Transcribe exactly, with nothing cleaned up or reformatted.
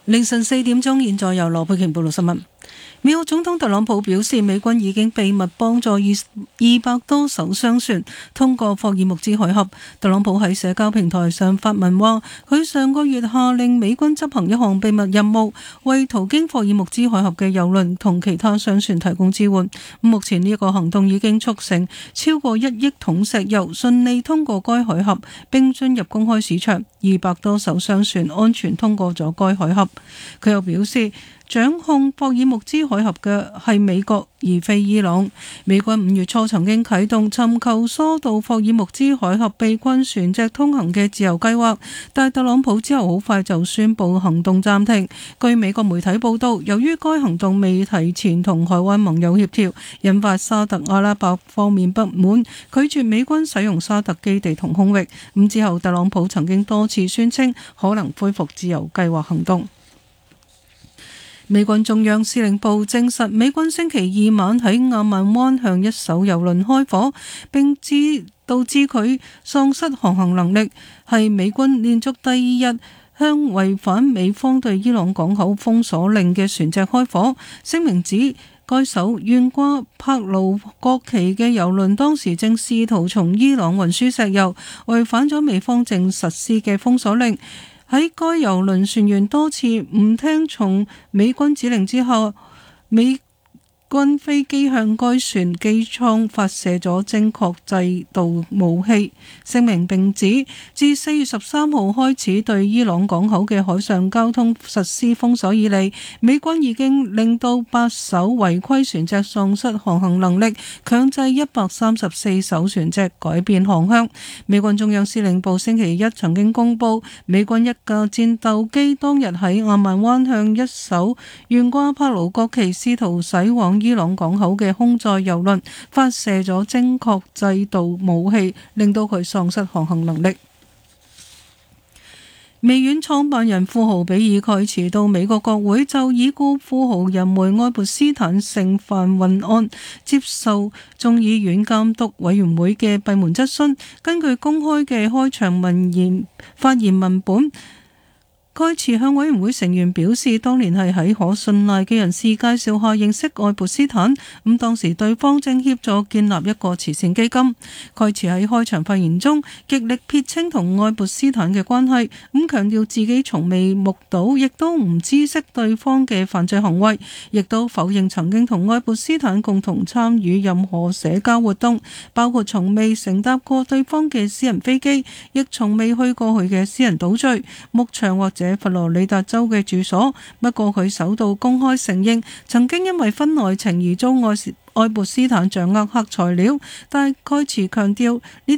凌晨四點鐘，現在由羅佩瓊報道新聞。美國總統特朗普表示，美軍已經秘密幫助二二百多艘商船通過霍爾木茲海峽。特朗普喺社交平台上發文話，佢上個月下令美軍執行一項秘密任務，為途經霍爾木茲海峽嘅郵輪同其他商船提供支援。目前呢一個行動已經促成超過一億桶石油順利通過該海峽，並進入公開市場。二百多艘商船安全通過咗該海峽。佢又表示，掌控霍爾木茲海峽嘅係美國而非伊朗。美軍五月初曾經啟動尋求疏導霍爾木茲海峽被困船隻通行嘅自由計劃，但特朗普之後好快就宣布行動暫停。據美國媒體報道，由於該行動未提前同海灣盟友協調，引發沙特阿拉伯方面不滿，拒絕美軍使用沙特基地同空域。咁之後特朗普曾經多次宣稱可能恢復自由計劃行動。美軍中央司令部證實，美軍星期二晚喺亞曼灣向一艘郵輪開火，並致導致佢喪失航行能力，係美軍連續第二日向違反美方對伊朗港口封鎖令嘅船隻開火。聲明指，該艘懸掛帕勞國旗嘅郵輪當時正試圖從伊朗運輸石油，違反咗美方正實施嘅封鎖令。喺該郵輪船員多次唔聽從美軍指令之後，美軍飛機向該船機艙發射咗精確制導武器。聲明並指，自四月十三號開始對伊朗港口嘅海上交通實施封鎖以嚟，美軍已經令到八艘違規船隻喪失航行能力，強制一百三十四艘船隻改變航向。美軍中央司令部星期一曾經公佈，美軍一架戰鬥機當日喺亞曼灣向一艘懸掛帕勞國旗試圖駛往伊朗港口嘅空載郵輪發射咗精確制導武器，令到佢喪失航行能力。微軟創辦人富豪比爾蓋茨到美國國會就已故富豪人梅愛潑斯坦性販運案接受眾議院監督委員會嘅閉門質詢。根據公開嘅開場文言發言文本，蓋茨向委員會成員表示，當年係喺可信賴嘅人士介紹下認識愛潑斯坦，咁當時對方正協助建立一個慈善基金。蓋茨喺開場發言中極力撇清同愛潑斯坦嘅關係，咁強調自己從未目睹，亦都唔知悉對方嘅犯罪行為，亦都否認曾經同愛潑斯坦共同參與任何社交活動，包括從未乘搭過對方嘅私人飛機，亦從未去過佢嘅私人島嶼、牧場或者佛羅里達州嘅住所。不過佢首度公開承認曾經因為婚外情而遭愛愛潑斯坦掌握黑材料，但蓋茨強調呢